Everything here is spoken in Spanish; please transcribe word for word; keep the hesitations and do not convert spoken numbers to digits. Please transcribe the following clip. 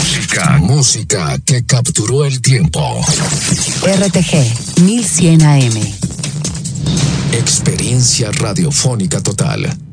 Música, música que capturó el tiempo. R T G mil cien A M. Experiencia radiofónica total.